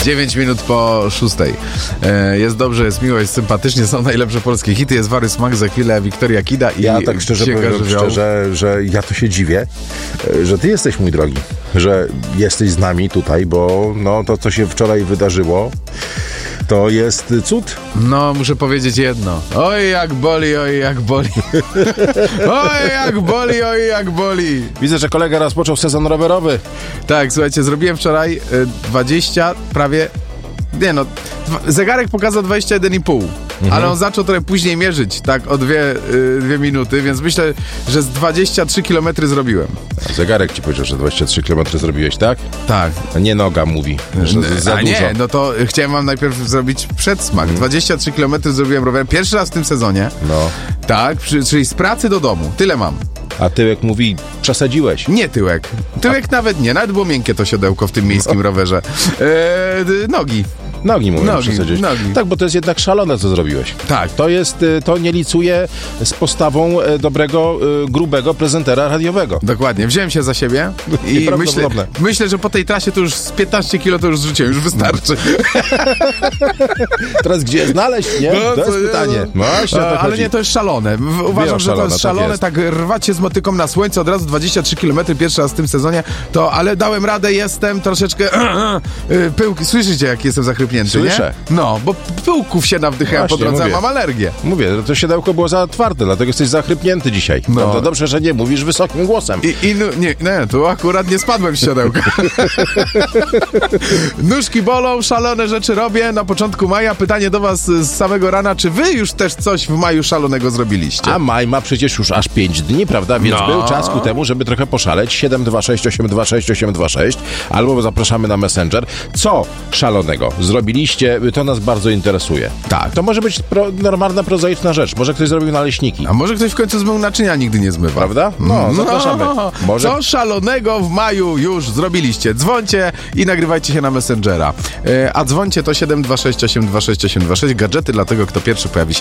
9 minut po 6. Jest dobrze, jest miło, jest sympatycznie, są najlepsze polskie hity, jest Wary Smak, za chwilę Wiktoria Kida i ja tak szczerze powiem, że ja to się dziwię, że ty jesteś, mój drogi, że jesteś z nami tutaj, bo no to, co się wczoraj wydarzyło, to jest cud. No, muszę powiedzieć jedno. Oj, jak boli, oj, jak boli. Oj, jak boli, oj, jak boli. Widzę, że kolega rozpoczął sezon rowerowy. Tak, słuchajcie, zrobiłem wczoraj 20, prawie... Nie no, zegarek pokazał 21,5, ale on zaczął trochę później mierzyć, tak o 2 minuty, więc myślę, że z 23 km zrobiłem. Zegarek ci powiedział, że 23 km zrobiłeś, tak? Tak. A nie noga mówi, że za dużo. Nie, no to chciałem wam najpierw zrobić przedsmak. 23 km zrobiłem rowerem, pierwszy raz w tym sezonie. No. Tak, czyli z pracy do domu, tyle mam. A tyłek mówi, przesadziłeś. Nie tyłek. Tyłek nawet nie. Nawet było miękkie to siodełko w tym miejskim rowerze. Nogi. Nogi mówią, przesadziłeś. Nogi. Tak, bo to jest jednak szalone, co zrobiłeś. Tak. To nie licuje z postawą dobrego, grubego prezentera radiowego. Dokładnie. Wziąłem się za siebie i myślę, że po tej trasie to już z 15 kilo to już zrzuciłem, już wystarczy. Teraz gdzie znaleźć, nie? No, to jest pytanie. Właśnie, ale nie, to jest szalone. Uważam, że to jest szalone. Tak rwać się z motyką na słońce, od razu 23 km pierwszy raz w tym sezonie, ale dałem radę, jestem troszeczkę pyłki. Słyszycie, jak jestem zachrypnięty, Słyszę. Nie? No, bo pyłków się nawdychałem po drodze, a mam alergię. Mówię, to siodełko było za twarde, dlatego jesteś zachrypnięty dzisiaj. No to dobrze, że nie mówisz wysokim głosem. Nie, tu akurat nie spadłem z siodełka. Nóżki bolą, szalone rzeczy robię na początku maja. Pytanie do was z samego rana, czy wy już też coś w maju szalonego zrobiliście? A maj ma przecież już aż 5 dni, prawda? Więc był czas ku temu, żeby trochę poszaleć. 726 826 826 albo zapraszamy na Messenger. Co szalonego zrobiliście? To nas bardzo interesuje. Tak. To może być normalna, prozaiczna rzecz. Może ktoś zrobił naleśniki. A może ktoś w końcu zmył naczynia, nigdy nie zmywa. Prawda? No, zapraszamy. Może... Co szalonego w maju już zrobiliście? Dzwońcie i nagrywajcie się na Messengera. A dzwońcie to 726 826 826. Gadżety dla tego, kto pierwszy pojawi się